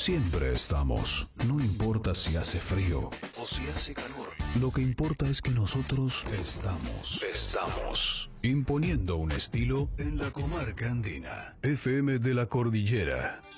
Siempre estamos, no importa si hace frío o si hace calor. Lo que importa es que nosotros estamos. Imponiendo un estilo en la comarca andina. FM de la Cordillera.